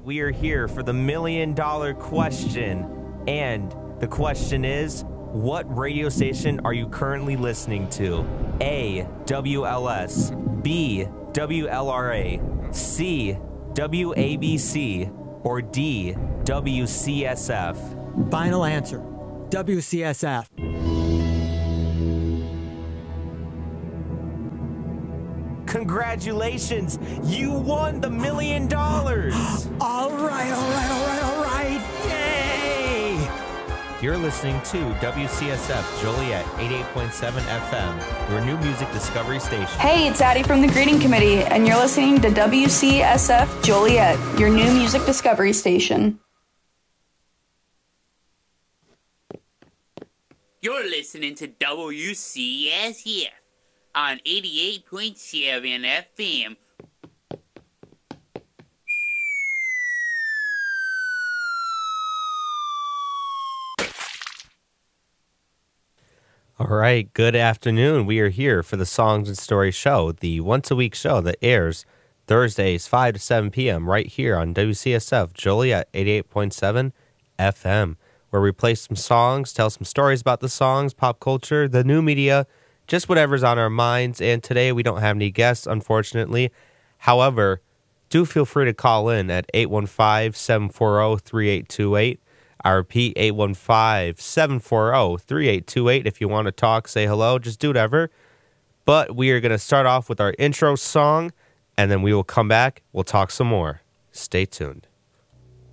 we are here for the $1 million question. And the question is, what radio station are you currently listening to? A, WLS, B, WLRA, C, WABC, or D, WCSF? Final answer, WCSF. Congratulations! You won the $1 million! All right. Yay! You're listening to WCSF Joliet 88.7 FM, your new music discovery station. Hey, it's Addie from the Greeting Committee, and you're listening to WCSF Joliet, your new music discovery station. You're listening to WCSF on 88.7 FM. All right, good afternoon. We are here for the Songs and Stories show, the once-a-week show that airs Thursdays 5 to 7 p.m. right here on WCSF Joliet 88.7 FM, where we play some songs, tell some stories about the songs, pop culture, the new media, just whatever's on our minds. And today we don't have any guests, unfortunately. However, do feel free to call in at 815-740-3828. I repeat, 815-740-3828. If you want to talk, say hello, just do whatever. But we are going to start off with our intro song, and then we will come back. We'll talk some more. Stay tuned.